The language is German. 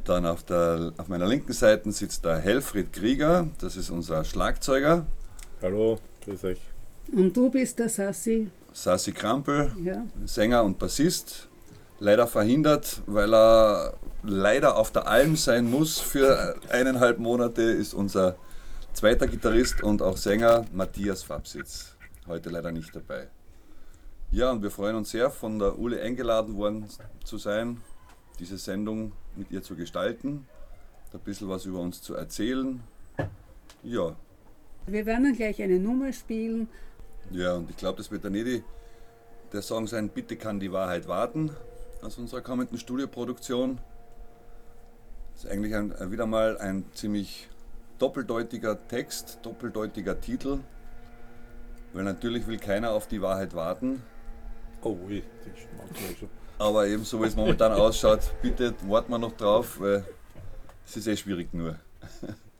Dann auf meiner linken Seite sitzt der Helfried Krieger, das ist unser Schlagzeuger. Hallo, grüß euch. Und du bist der Sassi. Sassi Krampel, Ja. Sänger und Bassist. Leider verhindert, weil er leider auf der Alm sein muss für 1,5 Monate, ist unser zweiter Gitarrist und auch Sänger Matthias Fabsitz. Heute leider nicht dabei. Ja, und wir freuen uns sehr, von der Ule eingeladen worden zu sein, diese Sendung mit ihr zu gestalten, ein bisschen was über uns zu erzählen. Ja, Wir werden dann gleich eine Nummer spielen. ja, und ich glaube, das wird dann der Song sein, Bitte kann die Wahrheit warten, aus unserer kommenden Studioproduktion. Das ist eigentlich wieder mal ein ziemlich doppeldeutiger Text, doppeldeutiger Titel, weil natürlich will keiner auf die Wahrheit warten, Oh, ui, das schmeckt schon. aber eben so wie es momentan ausschaut, bitte warten wir noch drauf, weil es ist schwierig nur.